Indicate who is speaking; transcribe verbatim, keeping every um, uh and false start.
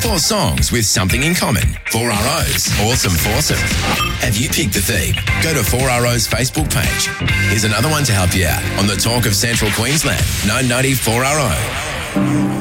Speaker 1: Four songs with something in common. four R O's. Awesome foursome. Have you picked the theme? Go to four R O's Facebook page. Here's another one to help you out on the Talk of Central Queensland. nine ninety four R O.